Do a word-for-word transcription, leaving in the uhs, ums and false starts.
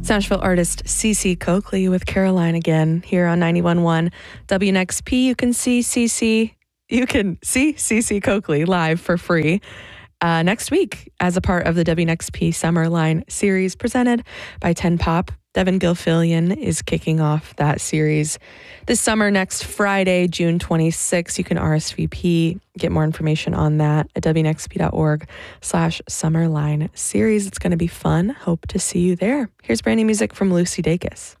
It's Nashville artist Cece Coakley with Caroline again here on ninety-one point one W N X P. You can see Cece, you can see Cece Coakley live for free uh, next week as a part of the W N X P Summer Line series presented by ten pop. Devin Gilfillian is kicking off that series this summer, next Friday, June twenty-sixth. You can R S V P, get more information on that at W N X P dot org slash Summerline series. It's going to be fun. Hope to see you there. Here's brand new music from Lucy Dacus.